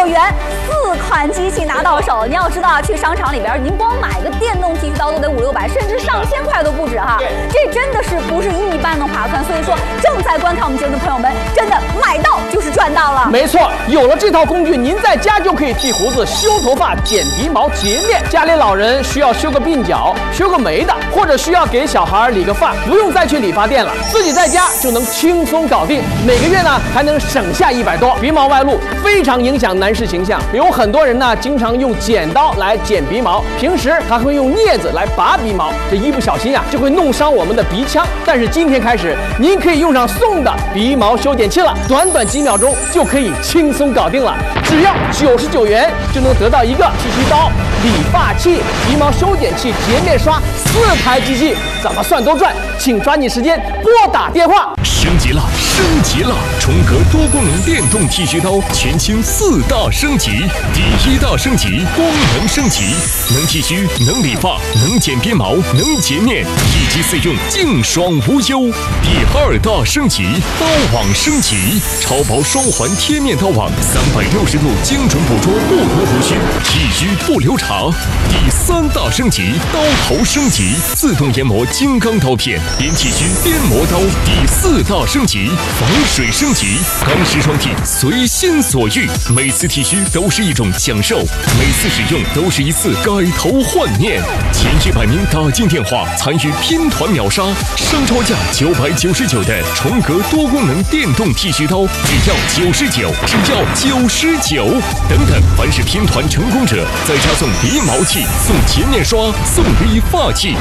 9元，4款机器拿到手。你要知道，去商场里边，您光买个电动剃须刀都得500-600，甚至上千块都不止哈。这真的是不是一般的划算。所以说，正在观看我们节目的朋友们，真的买到就是赚到了。 没错，有了这套工具，您在家就可以剃胡子、修头发、剪鼻毛、洁面。家里老人需要修个鬓角、修个眉的，或者需要给小孩理个发，不用再去理发店了，自己在家就能轻松搞定。每个月呢还能省下100多。鼻毛外露非常影响男士形象，有很多人呢经常用剪刀来剪鼻毛，平时还会用镊子来拔鼻毛，这一不小心啊就会弄伤我们的鼻腔。但是今天开始，您可以用上送的鼻毛修剪器了，短短几秒钟就可以轻松搞定了，只要99元就能得到一个剃须刀、理发器、鼻毛修剪器、洁面刷4台机器，怎么算都赚。请抓紧时间拨打电话。 升级了，升级了！重革多功能电动剃须刀全新4大升级。第1大升级，功能升级，能剃须，能理发，能剪鼻毛，能洁面，一机4用，净爽无忧。第2大升级，刀网升级，超薄双环贴面刀网，360度精准捕捉不同胡须，剃须不留茬。第3大升级，刀头升级，自动研磨金刚刀片，边剃须边磨刀。第4大升级，防水升级，钢丝双剃，随心所欲，每次剃须都是一种享受，每次使用都是一次改头换面。前100名打进电话参与拼团秒杀，商超价999的重革多功能电动剃须刀，只要99，只要99。等等，凡是拼团成功者，再加送鼻毛器、送洁面刷、送理发器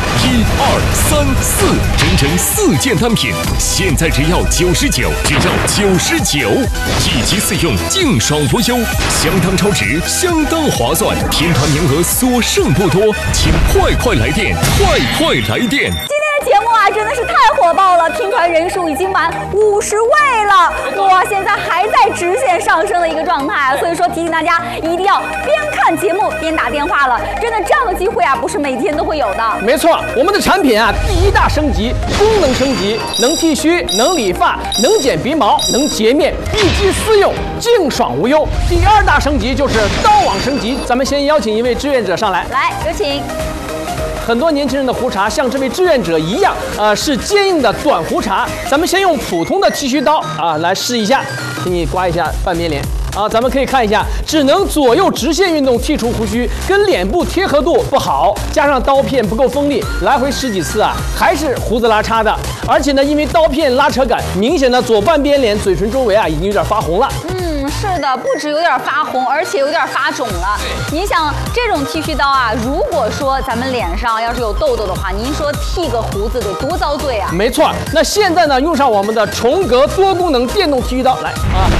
，1、2、3、4，整整4件单品，现在只要99，只要99，一机4用，净爽无忧，相当超值，相当划算。拼团名额所剩不多，请快来电，快来电！ 节目啊，真的是太火爆了，拼团人数已经满50位了，哇，现在还在直线上升的一个状态，所以说提醒大家一定要边看节目边打电话了，真的这样的机会啊，不是每天都会有的。 没错，我们的产品啊，第1大升级，功能升级，能剃须，能理发，能剪鼻毛，能洁面，一机4用，净爽无忧。第2大升级就是刀网升级，咱们先邀请一位志愿者上来， 来，有请。 很多年轻人的胡茬像这位志愿者一样，是坚硬的短胡茬。咱们先用普通的剃须刀来试一下，请你刮一下半边脸。咱们可以看一下，只能左右直线运动剔除胡须，跟脸部贴合度不好，加上刀片不够锋利，来回10几次啊，还是胡子拉碴的。而且呢，因为刀片拉扯感，明显的左半边脸嘴唇周围啊已经有点发红了。 是的，不止有点发红，而且有点发肿了。您想，这种剃须刀啊，如果说咱们脸上要是有痘痘的话，您说剃个胡子得多遭罪啊？ 没错，那现在呢，用上我们的重革多功能电动剃须刀，来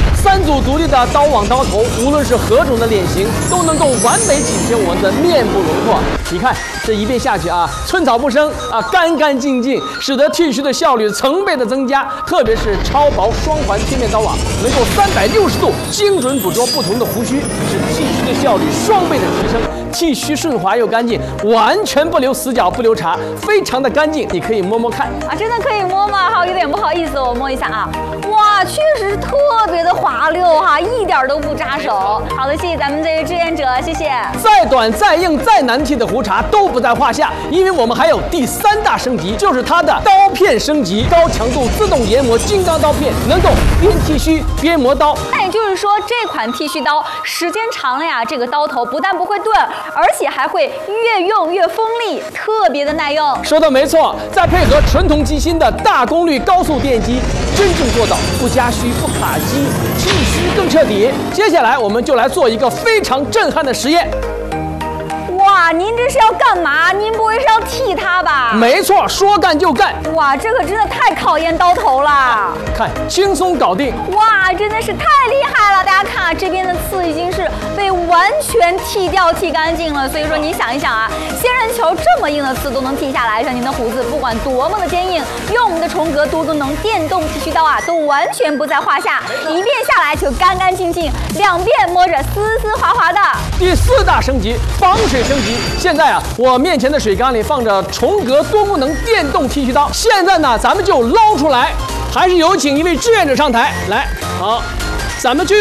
3组独立的刀网刀头，无论是何种的脸型，都能够完美体现我们的面部容魄。你看这一遍下去啊，寸草不生干干净净，使得剃须的效率成倍的增加。特别是超薄双环贴面刀网，能够360度精准捕捉不同的胡须，使剃须的效率双倍的提升，剃须顺滑又干净，完全不留死角不留茬，非常的干净。你可以摸摸看真的可以摸吗？好，有点不好意思，我摸一下啊。哇，确实是特别的滑溜哈，一点都不扎手。好的，谢谢咱们这位志愿者，谢谢。 再短再硬再难剃的胡茬都不在话下，因为我们还有第3大升级，就是它的刀片升级，高强度自动研磨金刚刀片，能够边剃须边磨刀。 那也就是说，这款剃须刀时间长了呀，这个刀头不但不会钝，而且还会越用越锋利，特别的耐用。 说的没错，再配合纯铜机芯的大功率高速电机，真正做到不加须不卡机，剃须更彻底。接下来我们就来做一个非常震撼的实验。 哇，您这是要干嘛？您不会是要剃它吧？ 没错，说干就干。 哇，这可真的太考验刀头了。 看，轻松搞定。 哇，真的是太厉害了！大家看啊，这边的刺已经是被完全剃掉、剃干净了。所以说，你想一想啊，仙人球这么硬的刺都能剃下来，像您的胡子不管多么的坚硬，用我们的重革多功能电动剃须刀啊，都完全不在话下。一遍下来就干干净净，2遍摸着丝丝滑滑的。 第4大升级，防水升级。现在啊，我面前的水缸里放着重革多功能电动剃须刀，现在呢，咱们就捞出来。还是有请一位志愿者上台来。好，咱们就